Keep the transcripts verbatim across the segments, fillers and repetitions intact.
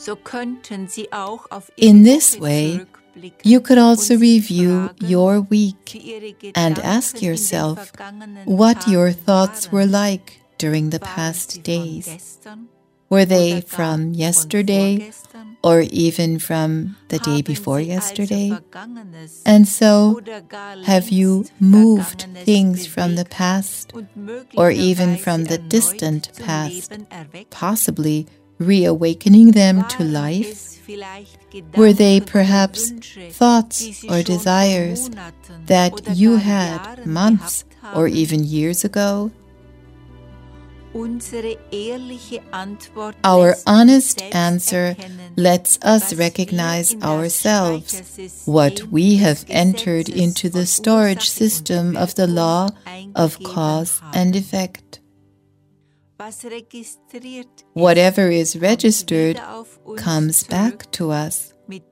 In this way, you could also review your week and ask yourself what your thoughts were like during the past days. Were they from yesterday or even from the day before yesterday? And so, have you moved things from the past or even from the distant past, possibly reawakening them to life? Were they perhaps thoughts or desires that you had months or even years ago? Our honest answer lets us recognize ourselves, what we have entered into the storage system of the law of cause and effect. Whatever is registered comes back to us.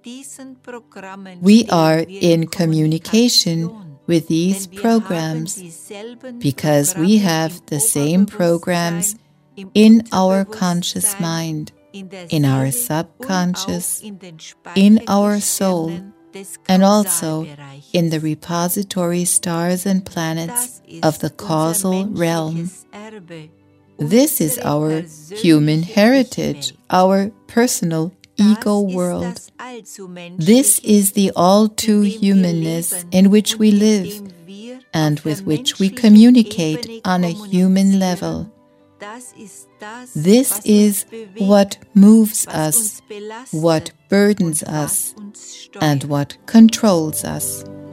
We are in communication with these programs because we have the same programs in our conscious mind, in our subconscious, in our soul, and also in the repository stars and planets of the causal realm. This is our human heritage, our personal ego world. This is the all-too-humanness in which we live and with which we communicate on a human level. This is what moves us, what burdens us, and what controls us.